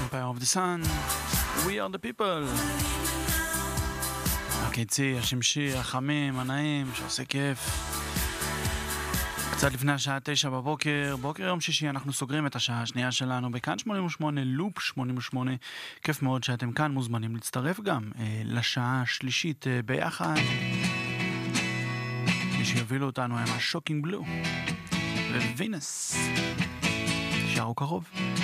Empire of the Sun, We are the people. הקיצי, השמשי, החמים, הנעים, שעושה כיף. קצת לפני השעה 9 בבוקר, בוקר יום שישי, אנחנו סוגרים את השעה השנייה שלנו בכאן 88, לופ 88. כיף מאוד שאתם כאן, מוזמנים להצטרף גם לשעה השלישית ביחד. מי שיובילו אותנו הם השוקינג בלו ווינס. שערו קרוב.